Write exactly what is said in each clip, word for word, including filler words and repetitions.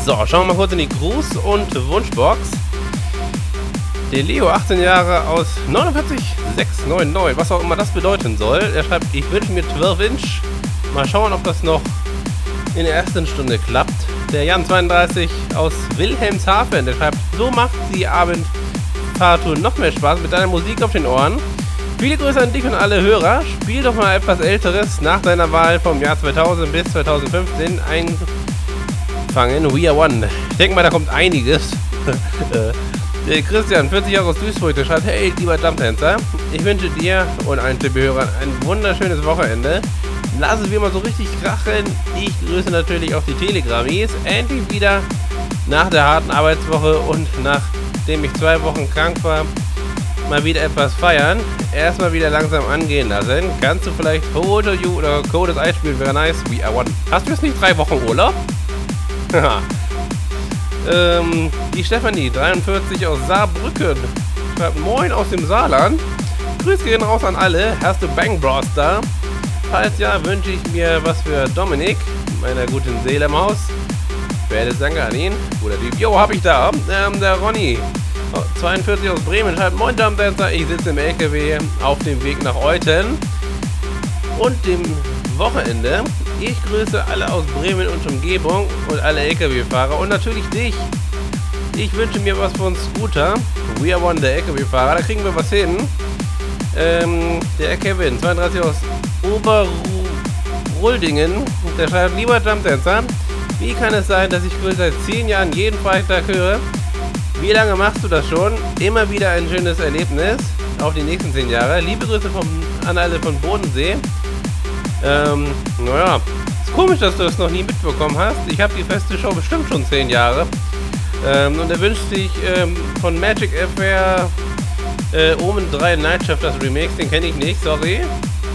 So, schauen wir mal kurz in die Gruß- und Wunschbox. Der Leo, achtzehn Jahre, aus neunundvierzig sechs neun neun, was auch immer das bedeuten soll. Er schreibt, ich wünsche mir zwölf Inch. Mal schauen, ob das noch in der ersten Stunde klappt. Der Jan, zweiunddreißig, aus Wilhelmshaven, der schreibt, so macht die Abendfahrtour noch mehr Spaß mit deiner Musik auf den Ohren. Viele Grüße an dich und alle Hörer. Spiel doch mal etwas Älteres nach deiner Wahl vom Jahr zweitausend bis zweitausendfünfzehn einfangen. We are one. Ich denke mal, da kommt einiges. Der Christian, vierzig Jahre aus Duisburg, der schreibt, hey, lieber Jumpdancer, ich wünsche dir und allen T V-Hörern ein wunderschönes Wochenende. Lassen wir mal so richtig krachen. Ich grüße natürlich auch die Telegramis. Endlich wieder nach der harten Arbeitswoche und nachdem ich zwei Wochen krank war, mal wieder etwas feiern. Erstmal wieder langsam angehen lassen. Kannst du vielleicht Hold to You oder Codes Eis spielen? Wäre nice. We are one. Hast du jetzt nicht drei Wochen Urlaub? Haha. ähm, die Stefanie, dreiundvierzig, aus Saarbrücken, schreibt, moin aus dem Saarland. Grüße gehen raus an alle. Hast du Bang Bros da? Falls ja, wünsche ich mir was für Dominik, meiner guten Seele im Haus. Bärdes Danke an ihn. Guter Typ. Jo, hab ich da. Ähm, der Ronny, zweiundvierzig, aus Bremen, schreibt, moin Jumpdancer, ich sitze im L K W auf dem Weg nach Euthen und dem Wochenende. Ich grüße alle aus Bremen und Umgebung und alle L K W-Fahrer und natürlich dich. Ich wünsche mir was von Scooter. We are one, der L K W-Fahrer, da kriegen wir was hin. Ähm, der Kevin, zweiunddreißig, aus Oberruldingen, der schreibt, lieber Jumpdancer, wie kann es sein, dass ich grüße seit zehn Jahren jeden Freitag höre? Wie lange machst du das schon? Immer wieder ein schönes Erlebnis auf die nächsten zehn Jahre. Liebe Grüße vom, an alle von Bodensee. Ähm, naja, ist komisch, dass du das noch nie mitbekommen hast. Ich habe die feste Show bestimmt schon zehn Jahre. Ähm, und er wünscht sich ähm, von Magic F R äh, Omen drei Nightshift das Remix. Den kenne ich nicht, sorry.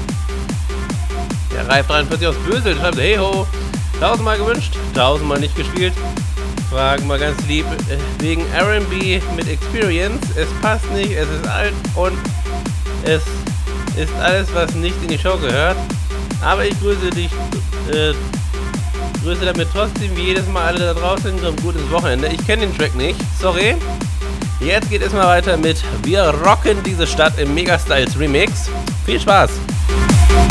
Der Reif dreiundvierzig aus Bösel schreibt, hey ho, tausendmal gewünscht, tausendmal nicht gespielt. Fragen mal ganz lieb, äh, wegen R and B mit Experience. Es passt nicht, es ist alt und es ist alles, was nicht in die Show gehört. Aber ich grüße dich, äh, grüße damit trotzdem wie jedes Mal alle da draußen. So ein gutes Wochenende. Ich kenne den Track nicht, sorry. Jetzt geht es mal weiter mit Wir rocken diese Stadt im Megastyles Remix. Viel Spaß!